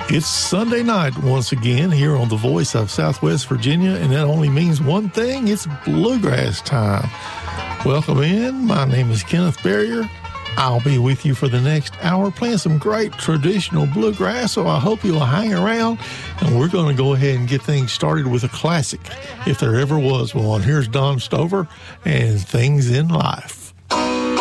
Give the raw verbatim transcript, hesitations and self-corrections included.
It's Sunday night once again here on the Voice of Southwest Virginia, and that only means one thing. It's bluegrass time. Welcome in. My name is Kenneth Barrier. I'll be with you for the next hour playing some great traditional bluegrass, so I hope you'll hang around, and we're going to go ahead and get things started with a classic, if there ever was one. Here's Don Stover and Things in Life.